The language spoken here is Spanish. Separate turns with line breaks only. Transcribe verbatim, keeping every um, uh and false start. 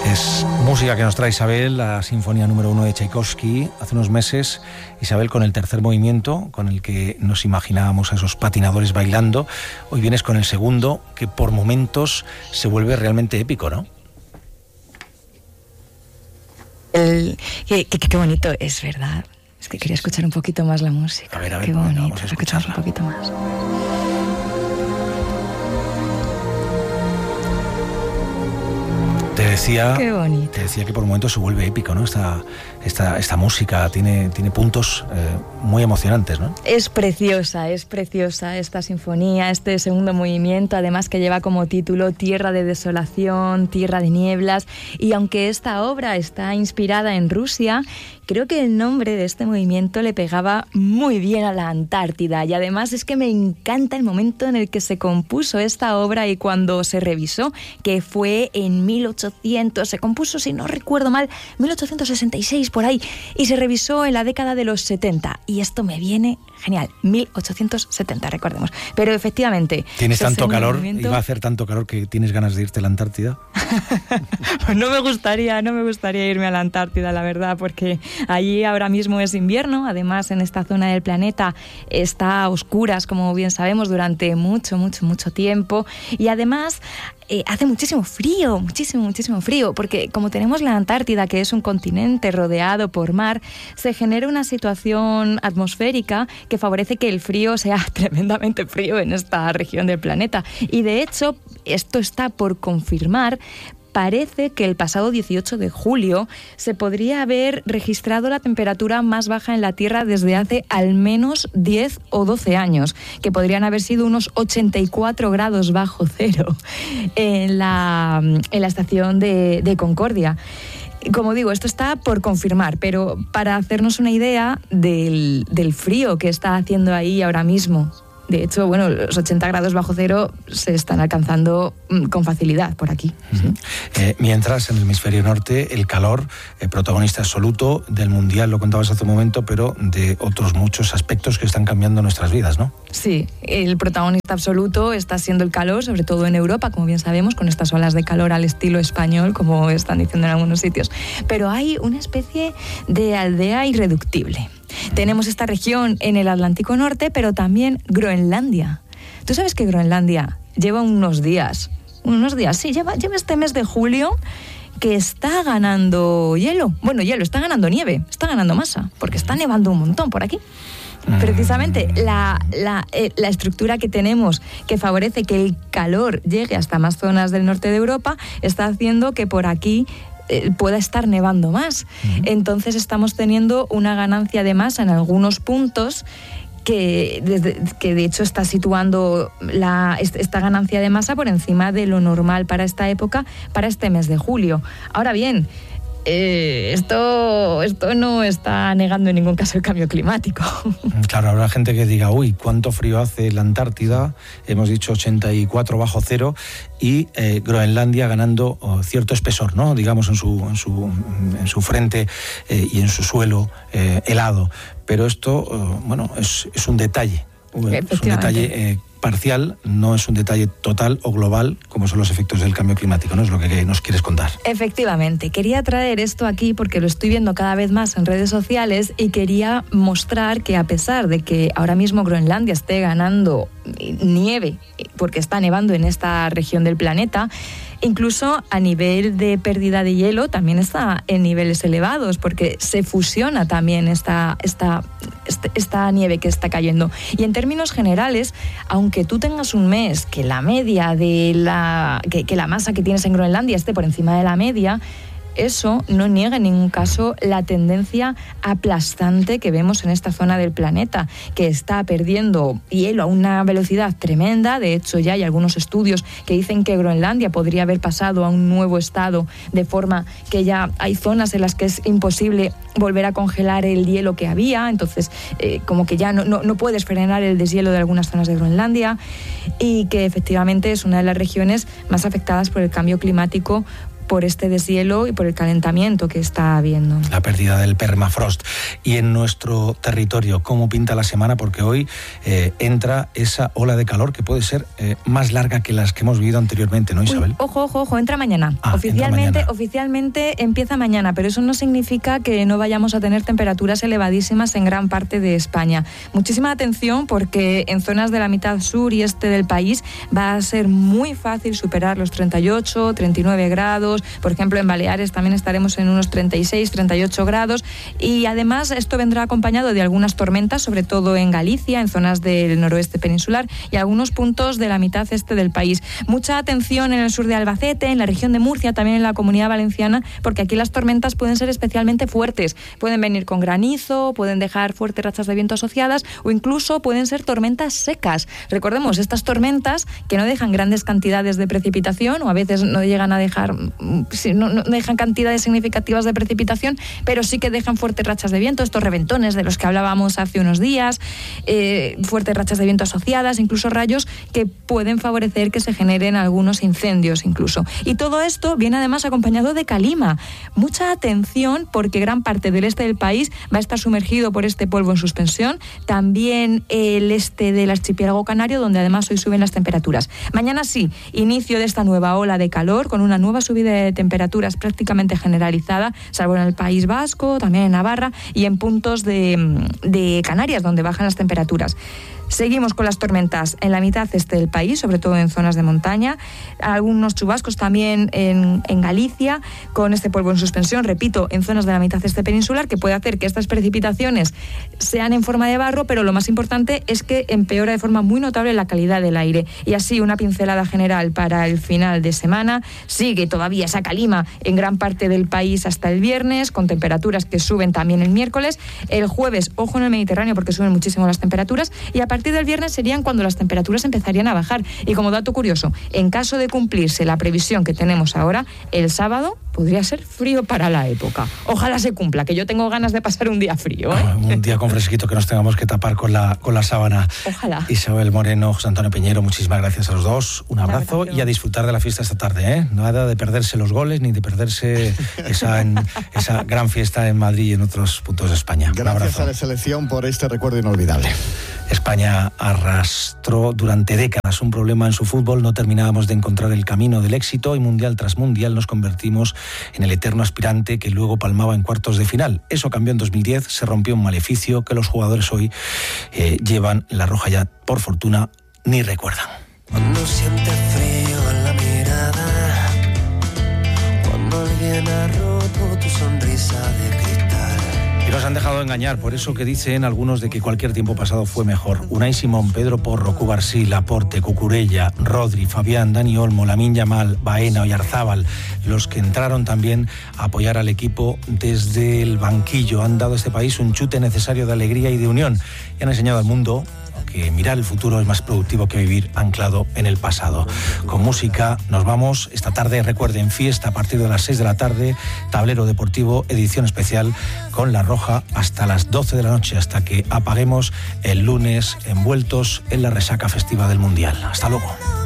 Es música que nos trae Isabel, la sinfonía número uno de Tchaikovsky. Hace unos meses, Isabel, con el tercer movimiento, con el que nos imaginábamos a esos patinadores bailando. Hoy vienes con el segundo, que por momentos se vuelve realmente épico, ¿no?
El, qué, qué, qué bonito, es verdad. Es que quería escuchar un poquito más la música.
A ver, a ver,
qué bonito,
vamos a escucharla
un poquito más.
Te decía,
Qué bonito.
te decía que por momentos se vuelve épico, ¿no? Esta, esta, esta música tiene, tiene puntos eh, muy emocionantes, ¿no?
Es preciosa, es preciosa esta sinfonía, este segundo movimiento, además que lleva como título Tierra de desolación, Tierra de nieblas, y aunque esta obra está inspirada en Rusia, creo que el nombre de este movimiento le pegaba muy bien a la Antártida, y además es que me encanta el momento en el que se compuso esta obra y cuando se revisó, que fue en mil ochocientos, se compuso, si no recuerdo mal, mil ochocientos sesenta y seis por ahí, y se revisó en la década de los setenta, y esto me viene genial, mil ochocientos setenta, recordemos. Pero efectivamente...
¿Tienes tanto calor
movimiento...
y va a hacer tanto calor que tienes ganas de irte a la Antártida?
Pues no me gustaría, no me gustaría irme a la Antártida, la verdad, porque allí ahora mismo es invierno, además en esta zona del planeta está a oscuras, como bien sabemos, durante mucho, mucho, mucho tiempo, y además... Eh, hace muchísimo frío, muchísimo, muchísimo frío, porque como tenemos la Antártida, que es un continente rodeado por mar, se genera una situación atmosférica que favorece que el frío sea tremendamente frío en esta región del planeta. Y de hecho, esto está por confirmar. Parece que el pasado dieciocho de julio se podría haber registrado la temperatura más baja en la Tierra desde hace al menos diez o doce años, que podrían haber sido unos ochenta y cuatro grados bajo cero en la, en la estación de, de Concordia. Como digo, esto está por confirmar, pero para hacernos una idea del, del frío que está haciendo ahí ahora mismo. De hecho, bueno, los ochenta grados bajo cero se están alcanzando con facilidad por aquí.
Uh-huh.
¿Sí?
Eh, mientras, en el hemisferio norte, el calor, el protagonista absoluto del Mundial, lo contabas hace un momento, pero de otros muchos aspectos que están cambiando nuestras vidas, ¿no?
Sí, el protagonista absoluto está siendo el calor, sobre todo en Europa, como bien sabemos, con estas olas de calor al estilo español, como están diciendo en algunos sitios. Pero hay una especie de aldea irreductible. Tenemos esta región en el Atlántico Norte, pero también Groenlandia. ¿Tú sabes que Groenlandia lleva unos días, unos días, sí, lleva, lleva este mes de julio que está ganando hielo? Bueno, hielo, está ganando nieve, está ganando masa, porque está nevando un montón por aquí. Precisamente la, la, eh, la estructura que tenemos que favorece que el calor llegue hasta más zonas del norte de Europa está haciendo que por aquí pueda estar nevando más. Uh-huh. Entonces estamos teniendo una ganancia de masa en algunos puntos que, desde, que de hecho está situando la, esta ganancia de masa por encima de lo normal para esta época, para este mes de julio. Ahora bien, Eh, esto, esto no está negando en ningún caso el cambio climático.
Claro, habrá gente que diga, uy, cuánto frío hace la Antártida, hemos dicho ochenta y cuatro bajo cero, y eh, Groenlandia ganando oh, cierto espesor, ¿no? Digamos, en su, en su, en su frente eh, y en su suelo eh, helado. Pero esto, eh, bueno, es, es un detalle, es un detalle eh, parcial, no es un detalle total o global como son los efectos del cambio climático, ¿no? Es lo que nos quieres contar.
Efectivamente, quería traer esto aquí porque lo estoy viendo cada vez más en redes sociales y quería mostrar que a pesar de que ahora mismo Groenlandia esté ganando nieve porque está nevando en esta región del planeta, incluso a nivel de pérdida de hielo también está en niveles elevados porque se fusiona también esta, esta, esta nieve que está cayendo. Y en términos generales, aunque tú tengas un mes que la media de la, que, que la masa que tienes en Groenlandia esté por encima de la media, eso no niega en ningún caso la tendencia aplastante que vemos en esta zona del planeta, que está perdiendo hielo a una velocidad tremenda. De hecho, ya hay algunos estudios que dicen que Groenlandia podría haber pasado a un nuevo estado, de forma que ya hay zonas en las que es imposible volver a congelar el hielo que había. Entonces, eh, como que ya no, no, no puedes frenar el deshielo de algunas zonas de Groenlandia, y que efectivamente es una de las regiones más afectadas por el cambio climático por este deshielo y por el calentamiento que está habiendo.
La pérdida del permafrost. Y en nuestro territorio, ¿cómo pinta la semana? Porque hoy eh, entra esa ola de calor que puede ser eh, más larga que las que hemos vivido anteriormente, ¿no, Isabel?
Uy, ojo, ojo, ojo, entra mañana.
Ah,
oficialmente,
entra mañana.
oficialmente empieza mañana, pero eso no significa que no vayamos a tener temperaturas elevadísimas en gran parte de España. Muchísima atención, porque en zonas de la mitad sur y este del país va a ser muy fácil superar los treinta y ocho, treinta y nueve grados. Por ejemplo, en Baleares también estaremos en unos treinta y seis, treinta y ocho grados. Y además esto vendrá acompañado de algunas tormentas, sobre todo en Galicia, en zonas del noroeste peninsular y algunos puntos de la mitad este del país. Mucha atención en el sur de Albacete, en la región de Murcia, también en la Comunidad Valenciana, porque aquí las tormentas pueden ser especialmente fuertes. Pueden venir con granizo, pueden dejar fuertes rachas de viento asociadas o incluso pueden ser tormentas secas. Recordemos, estas tormentas que no dejan grandes cantidades de precipitación o a veces no llegan a dejar, no, no dejan cantidades significativas de precipitación, pero sí que dejan fuertes rachas de viento, estos reventones de los que hablábamos hace unos días, eh, fuertes rachas de viento asociadas, incluso rayos que pueden favorecer que se generen algunos incendios incluso. Y todo esto viene además acompañado de calima. Mucha atención, porque gran parte del este del país va a estar sumergido por este polvo en suspensión, también el este del archipiélago canario, donde además hoy suben las temperaturas. Mañana sí, inicio de esta nueva ola de calor, con una nueva subida de temperaturas prácticamente generalizada, salvo en el País Vasco, también en Navarra y en puntos de, de Canarias, donde bajan las temperaturas. Seguimos con las tormentas en la mitad este del país, sobre todo en zonas de montaña, algunos chubascos también en, en Galicia, con este polvo en suspensión, repito, en zonas de la mitad este peninsular, que puede hacer que estas precipitaciones sean en forma de barro, pero lo más importante es que empeora de forma muy notable la calidad del aire. Y así, una pincelada general para el final de semana. Sigue todavía esa calima en gran parte del país hasta el viernes, con temperaturas que suben también el miércoles. El jueves, ojo en el Mediterráneo, porque suben muchísimo las temperaturas, y a partir A partir del viernes serían cuando las temperaturas empezarían a bajar. Y como dato curioso, en caso de cumplirse la previsión que tenemos ahora, el sábado podría ser frío para la época. Ojalá se cumpla, que yo tengo ganas de pasar un día frío, ¿eh?
Ah, un día con fresquito, que nos tengamos que tapar con la, con la sábana.
Ojalá.
Isabel Moreno, José Antonio Peñero, muchísimas gracias a los dos. Un abrazo y a disfrutar de la fiesta esta tarde, ¿eh? Nada de perderse los goles ni de perderse esa, en, esa gran fiesta en Madrid y en otros puntos de España.
Gracias a la selección por este recuerdo inolvidable.
España arrastró durante décadas un problema en su fútbol, no terminábamos de encontrar el camino del éxito y mundial tras mundial nos convertimos en el eterno aspirante que luego palmaba en cuartos de final. Eso cambió en dos mil diez, se rompió un maleficio que los jugadores hoy eh, llevan la roja ya, por fortuna, ni recuerdan.
Cuando sientes frío en la mirada, cuando alguien ha roto tu sonrisa de cristal.
Y nos han dejado engañar, por eso que dicen algunos de que cualquier tiempo pasado fue mejor. Unai Simón, Pedro Porro, Cubarsí, Laporte, Cucurella, Rodri, Fabián, Dani Olmo, Lamine Yamal, Baena, Oyarzábal, los que entraron también a apoyar al equipo desde el banquillo, han dado a este país un chute necesario de alegría y de unión y han enseñado al mundo que mirar el futuro es más productivo que vivir anclado en el pasado. Con música nos vamos esta tarde, recuerden, fiesta a partir de las seis de la tarde, Tablero Deportivo, edición especial con La Roja hasta las doce de la noche, hasta que apaguemos el lunes, envueltos en la resaca festiva del Mundial. Hasta luego.